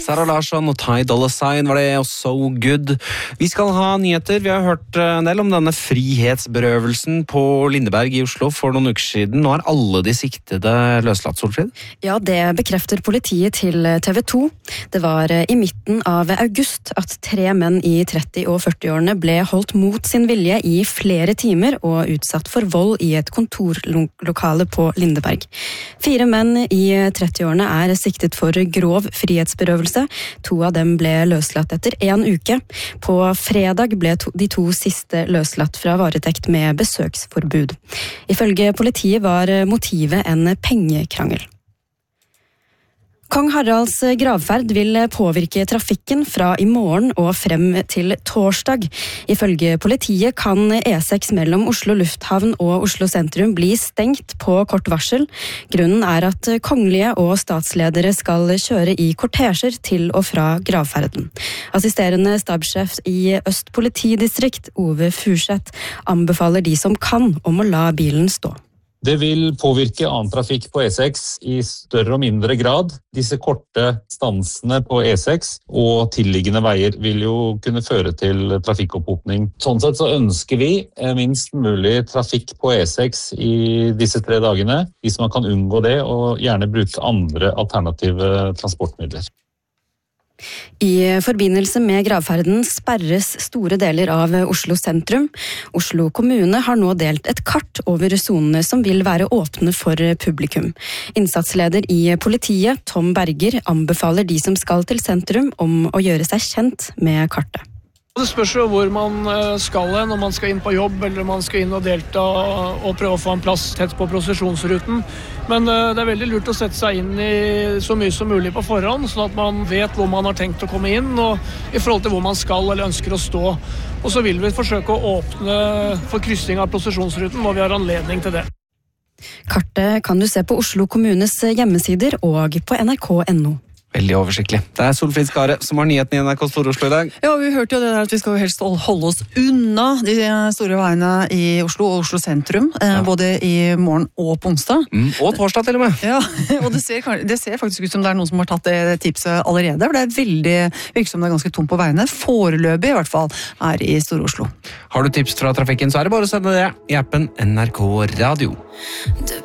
Sarah Larsson og Ty Dolla Sign var det, og So Good. Vi skal ha nyheter. Vi har hørt en del om denne frihetsberøvelsen på Lindeberg i Oslo for noen uker siden. Nå er alle de siktede løslatt, Solfrid? Ja, det bekrefter politiet til TV 2. Det var i midten av august at 3 menn i 30- og 40-årene ble holdt mot sin vilje i flere timer og utsatt for vold i et kontorlokale på Lindeberg. 4 menn i 30-årene er siktet for grov frihetsberøvelse. 2 av dem ble løslatt etter 1 uke. På fredag ble de 2 siste løslatt fra varetekt med besøksforbud. Ifølge politiet var motivet en pengekrangel. Kong Haralds gravferd vil påvirke trafikken fra i morgen og frem til torsdag. Ifølge politiet kan E6 mellom Oslo Lufthavn og Oslo sentrum bli stengt på kort varsel. Grunnen er at kongelige og statsledere skal kjøre i kortesjer til og fra gravferden. Assisterende stabssjef i Øst politidistrikt, Ove Furseth, anbefaler de som kan om å la bilen stå. Det vil påvirke annen trafikk på E6 i større og mindre grad. Disse korte stansene på E6 og tilliggende veier vil jo kunne føre til trafikkoppopning. Sånn sett så ønsker vi minst mulig trafikk på E6 i disse 3 dagene, hvis man kan unngå det, og gjerne bruke andre alternative transportmidler. I forbindelse med gravferden sperres store deler av Oslo sentrum. Oslo kommune har nå delt et kart over zonene som vil være åpne for publikum. Innsatsleder i politiet, Tom Berger, anbefaler de som skal til sentrum om å gjøre seg kjent med kartet. Det spørs jo hvor man skal hen, om man skal inn på jobb eller om man skal inn og delta og prøve å få en plass tett på prosesjonsruten. Men det er veldig lurt å sette seg inn i så mye som mulig på forhånd, sånn at man vet hvor man har tenkt å komme inn og i forhold til hvor man skal eller ønsker å stå. Og så vil vi forsøke å åpne for kryssing av prosesjonsruten når vi har anledning til det. Kartet kan du se på Oslo kommunes hjemmesider og på nrk.no. Veldig oversiktlig. Det er Solfrid Skare som har nyheten i NRK Stor-Oslo i dag. Ja, vi hørte jo det der at vi skal helst holde oss unna de store veiene i Oslo og Oslo sentrum, både i morgen og på onsdag. Og torsdag til og med. Ja, og det ser faktisk ut som det er noen som har tatt det tipset allerede, for det er veldig virker som det er ganske tomt på veiene, foreløpig i hvert fall, er i Stor-Oslo. Har du tips fra trafikken, så er det bare å sende det i appen NRK Radio.